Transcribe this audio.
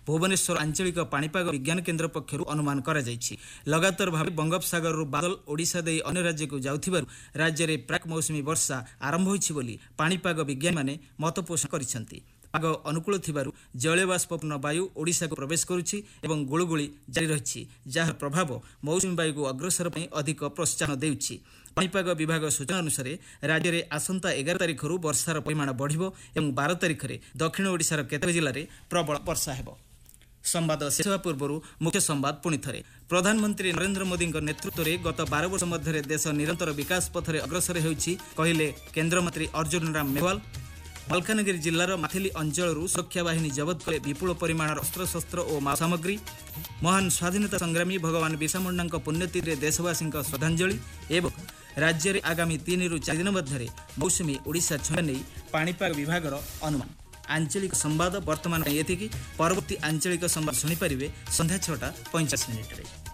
भुवनेश्वर आंचलिक पाणीपाग विज्ञान केन्द्र पक्षरु अनुमान करा जायछि। लगातार भाव बंगोपसागर बादल ओडिशा देई अन्य राज्य को जाउथिबारु राज्य रे प्राक मौसुमी वर्षा आरंभ होइछि बोली पाणीपाग विज्ञानी माने मत पोषण करिसेंति। पाग अनुकूल थिबारु जलवाष्पपूर्ण वायु ओडिशा को प्रवेश करुछि एवं गुळुगुळी जारी रहिछि, जार प्रभाव मौसुमी वायु को अग्रसर पई अधिक प्रोत्साहन देउछि। पाणीपाग विभाग सूचना अनुसार राज्य में आसंता 11 तारिखर वर्षार परिमाण बढ़िबो एवं 12 तारिख में दक्षिण ओडिशार केतेक जिल्ला रे प्रबल वर्षा हेबो। संवाद शेष पूर्व मुख्य संवाद पुणी थे। प्रधानमंत्री नरेंद्र मोदी नेतृत्व में गत 12 वर्ष मध्य देश निरंतर विकास पथरे अग्रसर होइछि कहले केन्द्रमंत्री अर्जुन राम मेघवाल। मलकानगिरी जिल्लार माथिली अंचल सुरक्षा बाहिनी जबत कले विपुल परिमाण अस्त्रशस्त्र और माओ सामग्री। महान स्वाधीनता संग्रामी भगवान बिरसा मुंडा पुण्यतिथि देशवासी श्रद्धांजलि एवं राज्य में आगामी 3 ରୁ 4 दिन मध्य मौसुमी ओडिशा छुआ नहीं पाणीपाग विभाग अनुमान। आंचलिक संवाद वर्तमान एतिकी। परवर्ती आंचलिक संवाद शुणिपारे संध्या 6:50 रे।